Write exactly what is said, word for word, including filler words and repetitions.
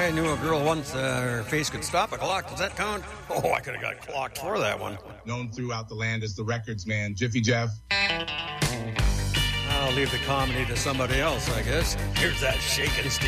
I knew a girl once, uh, her face could stop a clock. Does that count? Oh, I could have got clocked for that one. Known throughout the land as the Records Man, Jiffy Jeff. I'll leave the comedy to somebody else, I guess. Here's that shaking